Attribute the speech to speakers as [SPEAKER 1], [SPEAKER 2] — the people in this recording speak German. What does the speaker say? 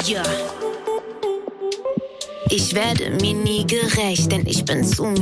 [SPEAKER 1] Ja. Ich werde mir nie gerecht, denn ich bin zu